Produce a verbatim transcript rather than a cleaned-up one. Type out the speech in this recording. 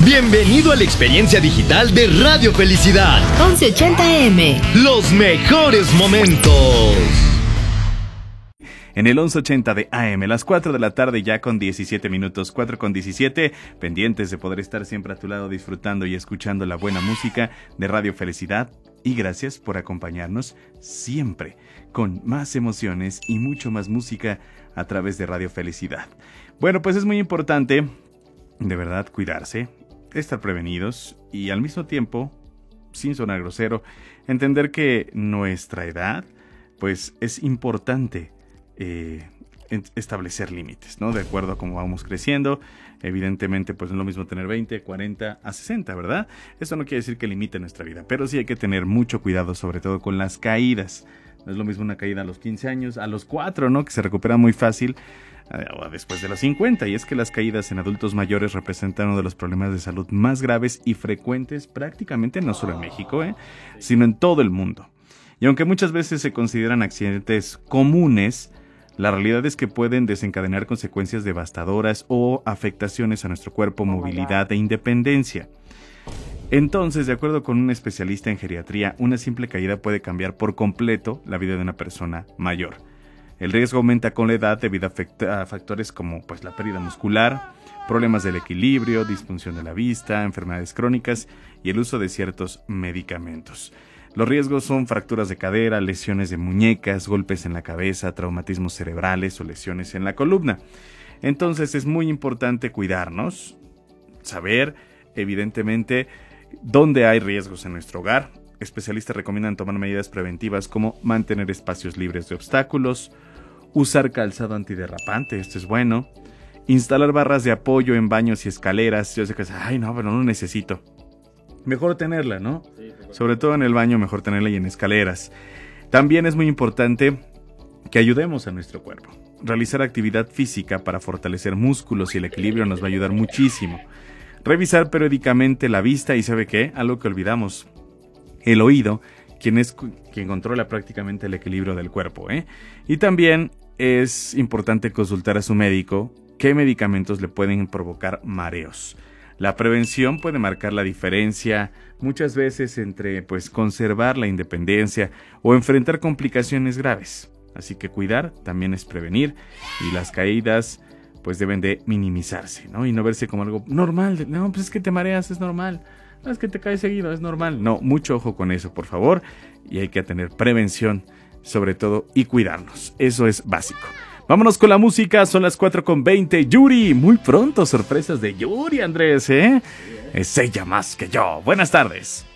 Bienvenido a la experiencia digital de Radio Felicidad. once ochenta A M. Los mejores momentos. En el once ochenta de A M, las cuatro de la tarde ya con diecisiete minutos, cuatro con diecisiete, pendientes de poder estar siempre a tu lado disfrutando y escuchando la buena música de Radio Felicidad. Y gracias por acompañarnos siempre con más emociones y mucho más música a través de Radio Felicidad. Bueno, pues es muy importante, de verdad, cuidarse, estar prevenidos y al mismo tiempo, sin sonar grosero, entender que nuestra edad, pues es importante eh, establecer límites, ¿no? De acuerdo a cómo vamos creciendo. Evidentemente, pues no es lo mismo tener veinte, cuarenta a sesenta, ¿verdad? Eso no quiere decir que limite nuestra vida, pero sí hay que tener mucho cuidado, sobre todo con las caídas. No es lo mismo una caída a los quince años, a los cuatro, ¿no? Que se recupera muy fácil, o después de los cincuenta, y es que las caídas en adultos mayores representan uno de los problemas de salud más graves y frecuentes prácticamente no solo en México, ¿eh? sino en todo el mundo. Y aunque muchas veces se consideran accidentes comunes, la realidad es que pueden desencadenar consecuencias devastadoras o afectaciones a nuestro cuerpo, movilidad e independencia. Entonces, de acuerdo con un especialista en geriatría, una simple caída puede cambiar por completo la vida de una persona mayor. El riesgo aumenta con la edad debido a factores como pues, la pérdida muscular, problemas del equilibrio, disfunción de la vista, enfermedades crónicas y el uso de ciertos medicamentos. Los riesgos son fracturas de cadera, lesiones de muñecas, golpes en la cabeza, traumatismos cerebrales o lesiones en la columna. Entonces es muy importante cuidarnos, saber evidentemente dónde hay riesgos en nuestro hogar. Especialistas recomiendan tomar medidas preventivas como mantener espacios libres de obstáculos, usar calzado antiderrapante, esto es bueno, instalar barras de apoyo en baños y escaleras. Yo sé que, ay no, pero no lo necesito. Mejor tenerla, ¿no? Sí, sobre todo en el baño, mejor tenerla y en escaleras. También es muy importante que ayudemos a nuestro cuerpo. Realizar actividad física para fortalecer músculos y el equilibrio nos va a ayudar muchísimo. Revisar periódicamente la vista y ¿sabe qué? Algo que olvidamos. El oído, quien es quien controla prácticamente el equilibrio del cuerpo, ¿eh? Y también es importante consultar a su médico qué medicamentos le pueden provocar mareos. La prevención puede marcar la diferencia muchas veces entre pues conservar la independencia o enfrentar complicaciones graves. Así que cuidar también es prevenir y las caídas pues deben de minimizarse, ¿no? Y no verse como algo normal. No, pues es que te mareas, es normal. No, es que te caes seguido, es normal. No, mucho ojo con eso, por favor. Y hay que tener prevención, sobre todo, y cuidarnos. Eso es básico. Vámonos con la música, son las cuatro con veinte. Yuri, muy pronto sorpresas de Yuri, Andrés, ¿eh? Es ella más que yo. Buenas tardes.